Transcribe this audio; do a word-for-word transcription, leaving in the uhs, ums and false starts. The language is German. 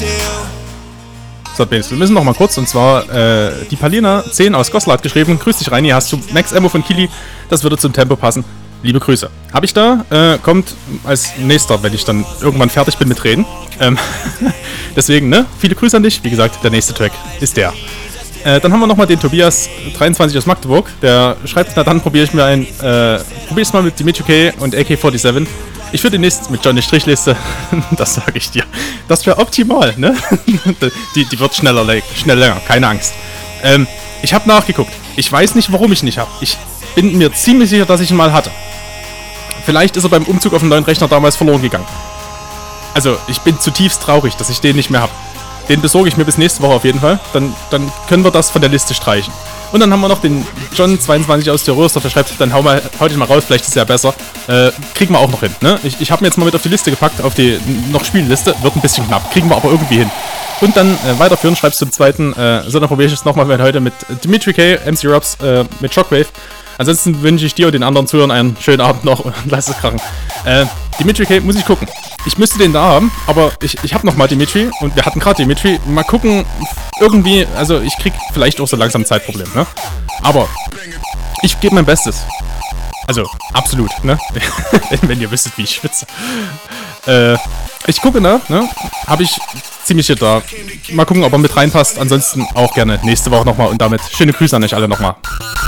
So, Bens, wir müssen noch mal kurz, und zwar, äh, die Palina zehn aus Goslar hat geschrieben, grüß dich, Reini, hast du Max Ammo von Kili? Das würde zum Tempo passen. Liebe Grüße. Hab ich da, äh, kommt als nächster, wenn ich dann irgendwann fertig bin mit Reden. Ähm, deswegen, ne, viele Grüße an dich. Wie gesagt, der nächste Track ist der. Äh, dann haben wir nochmal den Tobias dreiundzwanzig aus Magdeburg. Der schreibt, na dann probiere ich mir ein, äh, probiere es mal mit Dimitri K und A K siebenundvierzig. Ich würde demnächst mit Johnny Strichliste, das sage ich dir. Das wäre optimal, ne? die, die wird schneller, schnell länger, keine Angst. Ähm, ich habe nachgeguckt. Ich weiß nicht, warum ich nicht habe. Ich bin mir ziemlich sicher, dass ich ihn mal hatte. Vielleicht ist er beim Umzug auf den neuen Rechner damals verloren gegangen. Also, ich bin zutiefst traurig, dass ich den nicht mehr habe. Den besorge ich mir bis nächste Woche auf jeden Fall. Dann, dann können wir das von der Liste streichen. Und dann haben wir noch den John zweiundzwanzig aus der Röhrsdorf, der schreibt, dann hau mal, hau dich mal raus, vielleicht ist es ja besser. Äh, kriegen wir auch noch hin, ne? Ich, ich habe mir jetzt mal mit auf die Liste gepackt, auf die noch Spielenliste. Wird ein bisschen knapp, kriegen wir aber irgendwie hin. Und dann äh, weiterführen, schreibst du zum zweiten, äh, so, dann probiere ich es nochmal heute mit Dimitri K, M C Robs, äh, mit Shockwave. Ansonsten wünsche ich dir und den anderen Zuhörern einen schönen Abend noch und lass es krachen. Äh, Dimitri K, muss ich gucken. Ich müsste den da haben, aber ich, ich habe nochmal Dimitri und wir hatten gerade Dimitri. Mal gucken, irgendwie, also ich krieg vielleicht auch so langsam ein Zeitproblem, ne? Aber ich gebe mein Bestes. Also, absolut, ne? Wenn ihr wüsstet, wie ich schwitze. Äh, ich gucke, ne? ne? Habe ich ziemlich hier da. Mal gucken, ob er mit reinpasst. Ansonsten auch gerne nächste Woche nochmal und damit schöne Grüße an euch alle nochmal.